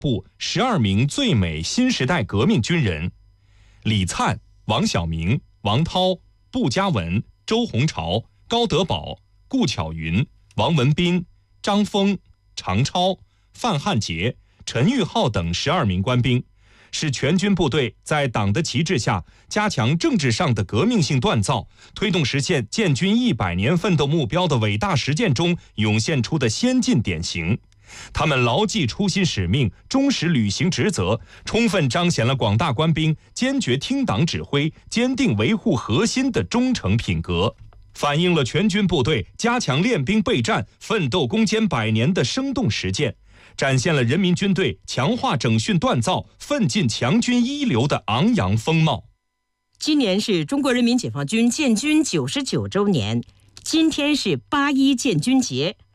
部12名最美新时代革命军人：李灿、王晓明、王涛、步佳文、周鸿潮、高德宝、顾巧云、王文斌、张峰、常超、范汉杰、陈玉浩等12名官兵，是全军部队在党的旗帜下加强政治上的革命性锻造，推动实现建军100年奋斗目标的伟大实践中涌现出的先进典型。他们牢记初心使命，忠实履行职责，充分彰显了广大官兵坚决听党指挥、坚定维护核心的忠诚品格，反映了全军部队加强练兵备战、奋斗攻坚100年的生动实践，展现了人民军队强化整训锻造、奋进强军一流的昂扬风貌。 今年是中国人民解放军建军99周年，今天是8·1建军节。